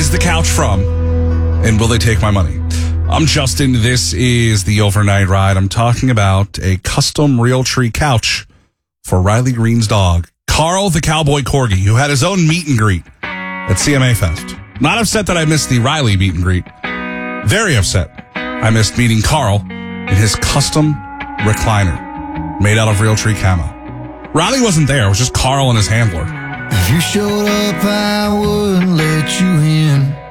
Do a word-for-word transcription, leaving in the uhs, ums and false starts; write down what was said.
is the couch from? And will they take my money? I'm Justin. This is the Overnight Ride. I'm talking about a custom Realtree couch for Riley Green's dog, Carl the Cowboy Corgi, who had his own meet and greet at C M A Fest. Not upset that I missed the Riley meet and greet. Very upset I missed meeting Carl in his custom recliner made out of Realtree camo. Riley wasn't there. It was just Carl and his handler. If you showed up, I wouldn't let you in.